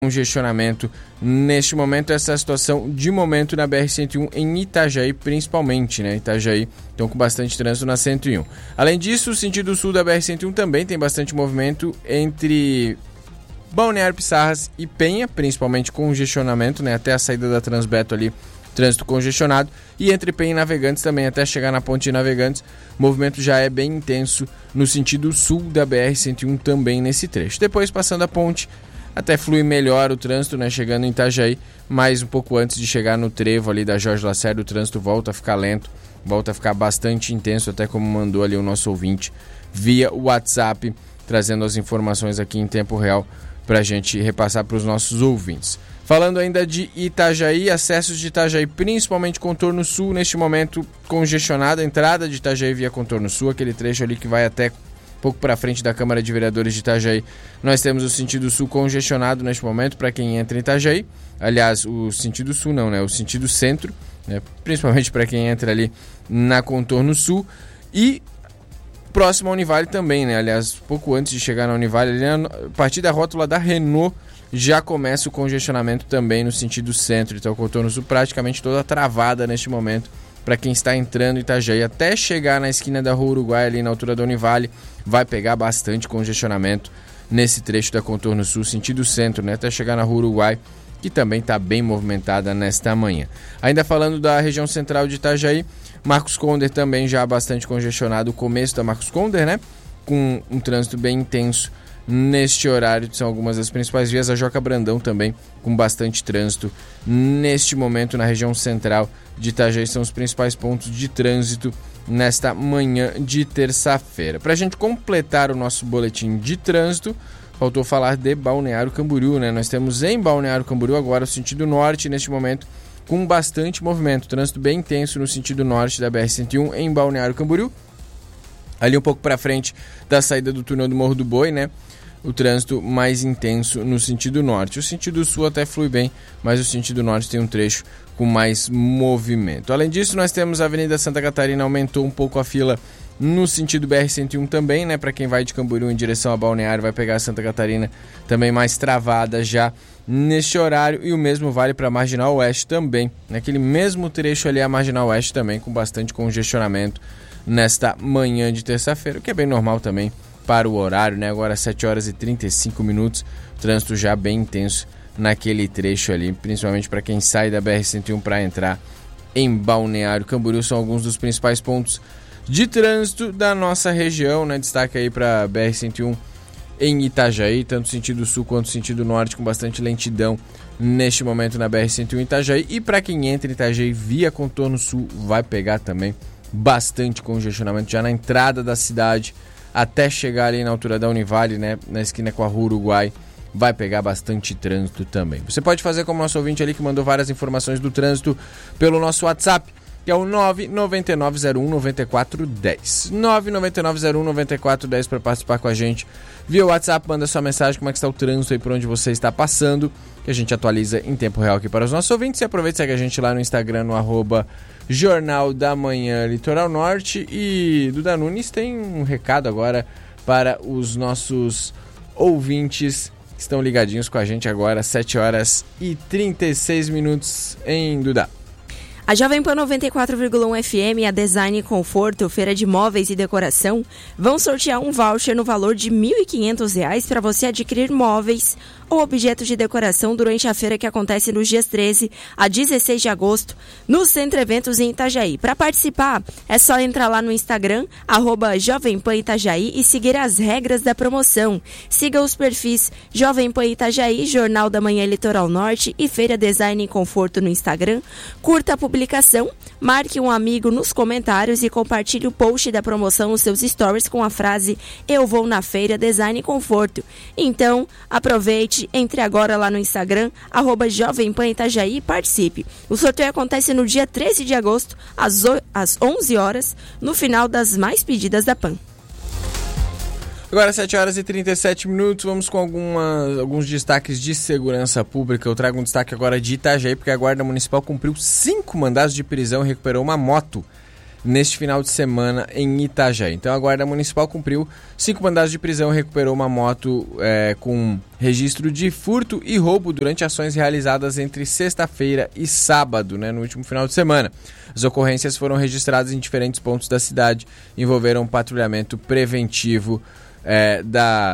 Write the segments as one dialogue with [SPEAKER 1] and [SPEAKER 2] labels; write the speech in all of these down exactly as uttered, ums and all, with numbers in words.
[SPEAKER 1] congestionamento neste momento, essa situação de momento na B R cento e um em Itajaí, principalmente, né? Itajaí, então com bastante trânsito na cento e um. Além disso, o sentido sul da B R cento e um também tem bastante movimento entre Balneário Pissarras e Penha, principalmente congestionamento, né? Até a saída da Transbeto ali, trânsito congestionado, e entre Penha e Navegantes também, até chegar na ponte de Navegantes, o movimento já é bem intenso no sentido sul da B R cento e um também nesse trecho. Depois, passando a ponte, até flui melhor o trânsito, né, chegando em Itajaí, mas um pouco antes de chegar no trevo ali da Jorge Lacerda, o trânsito volta a ficar lento, volta a ficar bastante intenso, até como mandou ali o nosso ouvinte via WhatsApp, trazendo as informações aqui em tempo real para a gente repassar para os nossos ouvintes. Falando ainda de Itajaí, acessos de Itajaí, principalmente contorno sul, neste momento congestionado, a entrada de Itajaí via contorno sul, aquele trecho ali que vai até pouco para frente da Câmara de Vereadores de Itajaí, nós temos o sentido sul congestionado neste momento para quem entra em Itajaí. Aliás, o sentido sul não, né? O sentido centro, né? Principalmente para quem entra ali na contorno sul. E próximo à Univale também, né? Aliás, pouco antes de chegar na Univale, ali, a partir da rótula da Renault, já começa o congestionamento também no sentido centro. Então, o contorno sul praticamente toda travada neste momento para quem está entrando em Itajaí. Até chegar na esquina da Rua Uruguai, ali na altura da Univale, vai pegar bastante congestionamento nesse trecho da contorno sul, sentido centro, né? Até chegar na Rua Uruguai, que também está bem movimentada nesta manhã. Ainda falando da região central de Itajaí, Marcos Conder também já bastante congestionado, o começo da Marcos Conder, né? Com um trânsito bem intenso neste horário, são algumas das principais vias. A Joca Brandão também com bastante trânsito neste momento na região central de Itajaí, são os principais pontos de trânsito nesta manhã de terça-feira. Para a gente completar o nosso boletim de trânsito, faltou falar de Balneário Camboriú, né? Nós temos em Balneário Camboriú agora o sentido norte neste momento com bastante movimento, trânsito bem intenso no sentido norte da B R cento e um em Balneário Camboriú, ali um pouco para frente da saída do túnel do Morro do Boi, né? O trânsito mais intenso no sentido norte. O sentido sul até flui bem, mas o sentido norte tem um trecho com mais movimento. Além disso, nós temos a Avenida Santa Catarina, aumentou um pouco a fila no sentido B R cento e um também, né? Para quem vai de Camboriú em direção a Balneário, vai pegar a Santa Catarina também mais travada já neste horário, e o mesmo vale para a Marginal Oeste também. Naquele mesmo trecho ali, a Marginal Oeste também com bastante congestionamento nesta manhã de terça-feira, o que é bem normal também para o horário, né? Agora sete horas e trinta e cinco minutos, trânsito já bem intenso naquele trecho ali, principalmente para quem sai da B R cento e um para entrar em Balneário Camboriú. São alguns dos principais pontos de trânsito da nossa região, né? Destaque aí para B R cento e um em Itajaí, tanto sentido sul quanto sentido norte, com bastante lentidão neste momento na B R cento e um em Itajaí. E para quem entra em Itajaí via contorno sul, vai pegar também bastante congestionamento já na entrada da cidade, até chegar ali na altura da Univale, né, na esquina com a Rua Uruguai, vai pegar bastante trânsito também. Você pode fazer como nosso ouvinte ali que mandou várias informações do trânsito pelo nosso WhatsApp, que é o nove nove nove zero um nove quatro um zero. nove nove nove zero um nove quatro um zero para participar com a gente. Via WhatsApp, manda sua mensagem, como é que está o trânsito aí por onde você está passando, que a gente atualiza em tempo real aqui para os nossos ouvintes. E aproveita e segue a gente lá no Instagram, no arroba Jornal da Manhã Litoral Norte. E Duda Nunes tem um recado agora para os nossos ouvintes que estão ligadinhos com a gente agora, sete horas e trinta e seis minutos em Duda.
[SPEAKER 2] A Jovem Pan noventa e quatro vírgula um F M e a Design e Conforto, feira de móveis e decoração, vão sortear um voucher no valor de mil e quinhentos reais para você adquirir móveis ou objetos de decoração durante a feira que acontece nos dias treze a dezesseis de agosto, no Centro Eventos em Itajaí. Para participar, é só entrar lá no Instagram, arroba Jovem Pan Itajaí, e seguir as regras da promoção. Siga os perfis Jovem Pan Itajaí, Jornal da Manhã Litoral Norte e Feira Design e Conforto no Instagram. Curta a publicação, marque um amigo nos comentários e compartilhe o post da promoção nos seus stories com a frase "Eu vou na Feira Design e Conforto". Então, aproveite, entre agora lá no Instagram, arroba Jovem Pan Itajaí, e participe. O sorteio acontece no dia treze de agosto, às, às onze horas, no final das mais pedidas da Pan.
[SPEAKER 1] Agora sete horas e trinta e sete minutos, vamos com alguma, alguns destaques de segurança pública. Eu trago um destaque agora de Itajaí, porque a Guarda Municipal cumpriu cinco mandados de prisão e recuperou uma moto neste final de semana em Itajaí. Então a Guarda Municipal cumpriu cinco mandados de prisão e recuperou uma moto é, com registro de furto e roubo durante ações realizadas entre sexta-feira e sábado, né, no último final de semana. As ocorrências foram registradas em diferentes pontos da cidade, envolveram um patrulhamento preventivo é, da...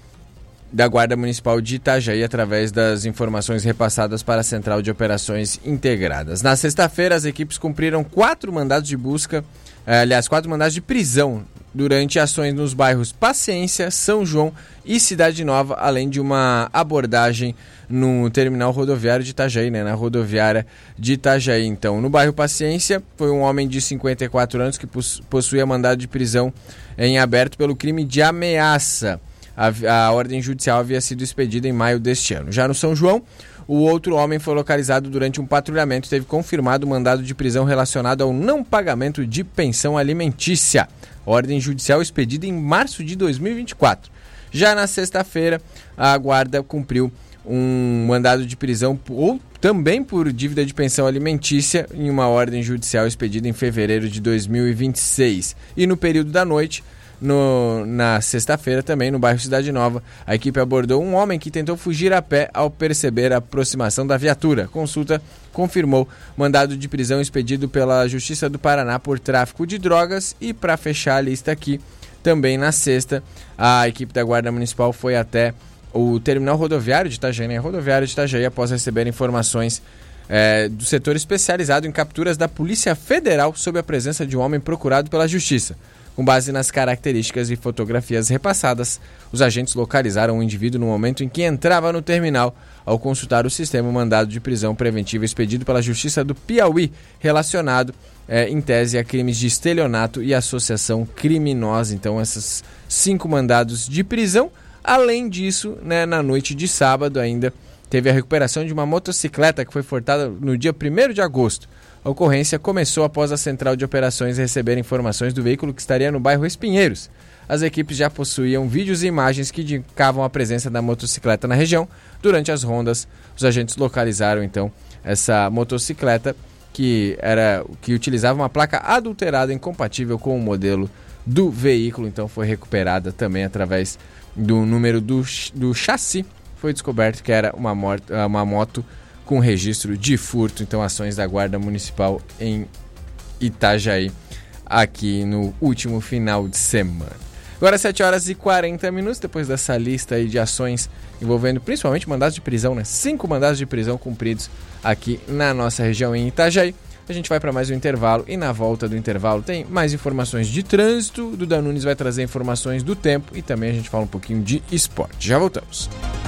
[SPEAKER 1] da Guarda Municipal de Itajaí através das informações repassadas para a Central de Operações Integradas. Na sexta-feira, as equipes cumpriram quatro mandados de busca, eh, aliás, quatro mandados de prisão durante ações nos bairros Paciência, São João e Cidade Nova, além de uma abordagem no terminal rodoviário de Itajaí, né, na rodoviária de Itajaí. Então, no bairro Paciência, foi um homem de cinquenta e quatro anos que possuía mandado de prisão em aberto pelo crime de ameaça. A, a ordem judicial havia sido expedida em maio deste ano. Já no São João, o outro homem foi localizado durante um patrulhamento e teve confirmado o mandado de prisão relacionado ao não pagamento de pensão alimentícia. Ordem judicial expedida em março de dois mil e vinte e quatro. Já na sexta-feira, a Guarda cumpriu um mandado de prisão ou também por dívida de pensão alimentícia em uma ordem judicial expedida em fevereiro de dois mil e vinte e seis. E no período da noite, No, na sexta-feira também, no bairro Cidade Nova, a equipe abordou um homem que tentou fugir a pé ao perceber a aproximação da viatura. Consulta confirmou mandado de prisão expedido pela Justiça do Paraná por tráfico de drogas. E para fechar a lista aqui, também na sexta, a equipe da Guarda Municipal foi até o terminal rodoviário de Itajaí, né? rodoviário de Itajaí, após receber informações é, do setor especializado em capturas da Polícia Federal sob a presença de um homem procurado pela Justiça. Com base nas características e fotografias repassadas, os agentes localizaram o indivíduo no momento em que entrava no terminal. Ao consultar o sistema, o mandado de prisão preventiva expedido pela Justiça do Piauí, relacionado, é, em tese, a crimes de estelionato e associação criminosa. Então, esses cinco mandados de prisão. Além disso, né, na noite de sábado ainda teve a recuperação de uma motocicleta que foi furtada no dia primeiro de agosto. A ocorrência começou após a Central de Operações receber informações do veículo que estaria no bairro Espinheiros. As equipes já possuíam vídeos e imagens que indicavam a presença da motocicleta na região. Durante as rondas, os agentes localizaram então essa motocicleta que, era, que utilizava uma placa adulterada incompatível com o modelo do veículo. Então foi recuperada também através do número do, do chassi. Foi descoberto que era uma, moto, uma moto com registro de furto. Então, ações da Guarda Municipal em Itajaí, aqui no último final de semana. Agora, sete horas e quarenta minutos, depois dessa lista aí de ações envolvendo principalmente mandados de prisão, né? Cinco mandados de prisão cumpridos aqui na nossa região em Itajaí. A gente vai para mais um intervalo e na volta do intervalo tem mais informações de trânsito. O Duda Nunes vai trazer informações do tempo e também a gente fala um pouquinho de esporte. Já voltamos.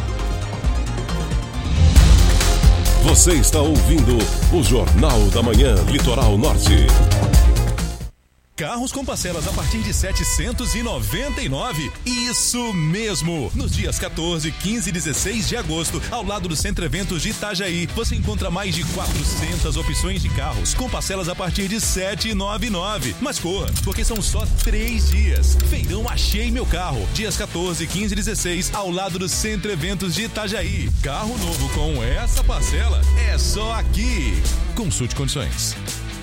[SPEAKER 3] Você está ouvindo o Jornal da Manhã Litoral Norte.
[SPEAKER 4] Carros com parcelas a partir de setecentos e noventa e nove. Isso mesmo! Nos dias quatorze, quinze e dezesseis de agosto, ao lado do Centro Eventos de Itajaí, você encontra mais de quatrocentas opções de carros com parcelas a partir de setecentos e noventa e nove. Mas corra, porque são só três dias. Feirão Achei Meu Carro. Dias quatorze, quinze e dezesseis, ao lado do Centro Eventos de Itajaí. Carro novo com essa parcela é só aqui. Consulte condições.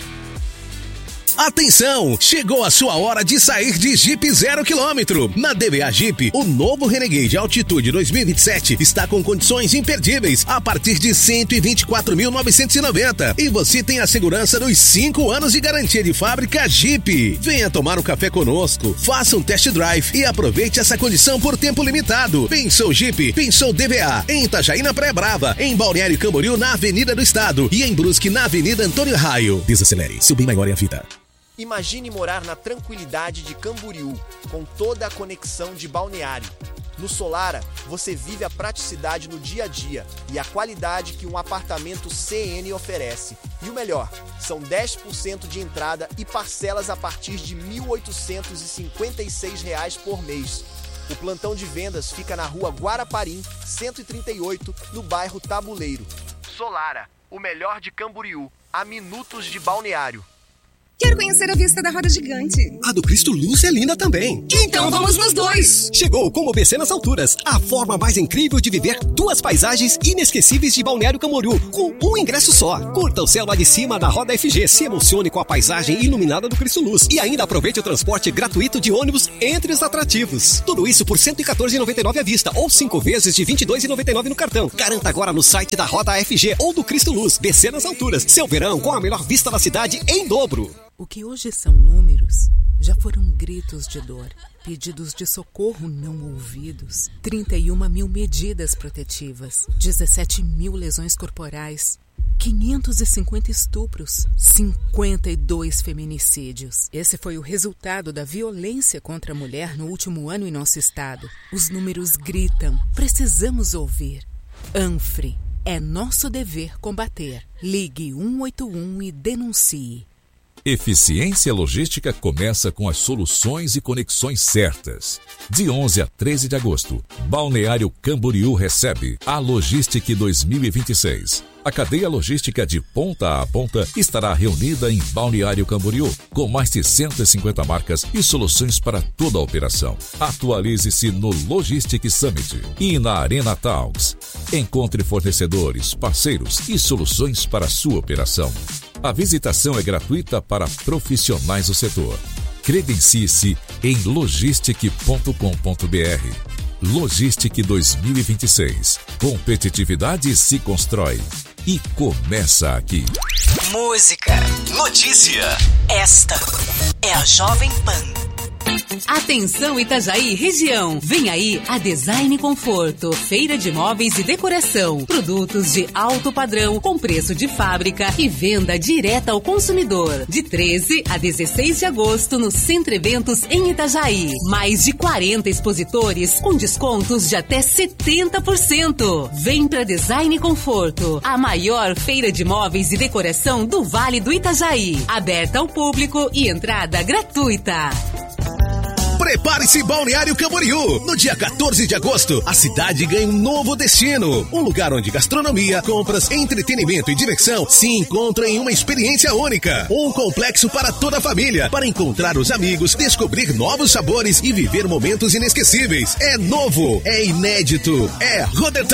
[SPEAKER 5] Atenção! Chegou a sua hora de sair de Jeep zero quilômetro. Na D B A Jeep, o novo Renegade Altitude dois mil e vinte e sete está com condições imperdíveis a partir de cento e vinte e quatro mil novecentos e noventa. E você tem a segurança dos cinco anos de garantia de fábrica Jeep. Venha tomar um café conosco, faça um test drive e aproveite essa condição por tempo limitado. Pensou Jeep, pensou D B A. Em Itajaí, na Praia Brava, em Balneário Camboriú, na Avenida do Estado e em Brusque, na Avenida Antônio Raio. Desacelere, seu bem maior é a vida.
[SPEAKER 6] Imagine morar na tranquilidade de Camboriú, com toda a conexão de Balneário. No Solara, você vive a praticidade no dia a dia e a qualidade que um apartamento C N oferece. E o melhor, são dez por cento de entrada e parcelas a partir de mil oitocentos e cinquenta e seis reais por mês. O plantão de vendas fica na rua Guaraparim, cento e trinta e oito, no bairro Tabuleiro. Solara, o melhor de Camboriú, a minutos de Balneário.
[SPEAKER 7] Quero conhecer a vista da roda gigante.
[SPEAKER 8] A do Cristo Luz é linda também.
[SPEAKER 7] Então vamos nos dois.
[SPEAKER 8] Chegou o Combo B C nas alturas. A forma mais incrível de viver duas paisagens inesquecíveis de Balneário Camboriú, com um ingresso só. Curta o céu lá de cima da Roda F G, se emocione com a paisagem iluminada do Cristo Luz e ainda aproveite o transporte gratuito de ônibus entre os atrativos. Tudo isso por cento e quatorze reais e noventa e nove centavos à vista ou cinco vezes de vinte e dois reais e noventa e nove centavos no cartão. Garanta agora no site da Roda F G ou do Cristo Luz. B C nas alturas. Seu verão com a melhor vista da cidade em dobro.
[SPEAKER 9] O que hoje são números já foram gritos de dor, pedidos de socorro não ouvidos, trinta e uma mil medidas protetivas, dezessete mil lesões corporais, quinhentos e cinquenta estupros, cinquenta e dois feminicídios. Esse foi o resultado da violência contra a mulher no último ano em nosso estado. Os números gritam, precisamos ouvir. ANFRE, é nosso dever combater. Ligue um oito um e denuncie.
[SPEAKER 10] Eficiência Logística começa com as soluções e conexões certas. De onze a treze de agosto, Balneário Camboriú recebe a Logistic dois mil e vinte e seis. A cadeia logística de ponta a ponta estará reunida em Balneário Camboriú, com mais de cento e cinquenta marcas e soluções para toda a operação. Atualize-se no Logistic Summit e na Arena Talks. Encontre fornecedores, parceiros e soluções para a sua operação. A visitação é gratuita para profissionais do setor. Credencie-se em logistic ponto com ponto b r. Logistic dois mil e vinte e seis. Competitividade se constrói. E começa aqui.
[SPEAKER 11] Música. Notícia. Esta é a Jovem Pan.
[SPEAKER 12] Atenção Itajaí região, vem aí a Design Conforto, feira de móveis e decoração, produtos de alto padrão com preço de fábrica e venda direta ao consumidor, de treze a dezesseis de agosto no Centro Eventos em Itajaí, mais de quarenta expositores com descontos de até setenta por cento. Vem pra Design Conforto, a maior feira de móveis e decoração do Vale do Itajaí, aberta ao público e entrada gratuita.
[SPEAKER 5] Prepare-se, Balneário Camboriú! No dia quatorze de agosto, a cidade ganha um novo destino. Um lugar onde gastronomia, compras, entretenimento e diversão se encontram em uma experiência única. Um complexo para toda a família, para encontrar os amigos, descobrir novos sabores e viver momentos inesquecíveis. É novo, é inédito, é Roder